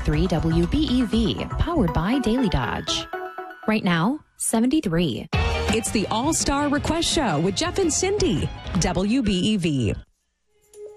101.3 WBEV, powered by Daily Dodge. Right now, 73. It's the All-Star Request Show with Jeff and Cindy, WBEV.